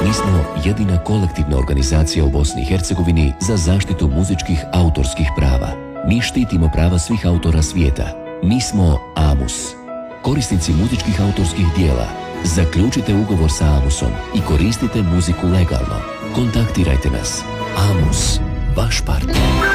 Mi smo jedina kolektivna organizacija u Bosni i Hercegovini za zaštitu muzičkih autorskih prava. Mi štitimo prava svih autora svijeta. Mi smo AMUS. Korisnici muzičkih autorskih dijela, zaključite ugovor sa AMUS-om i koristite muziku legalno. Kontaktirajte nas. AMUS, vaš partner.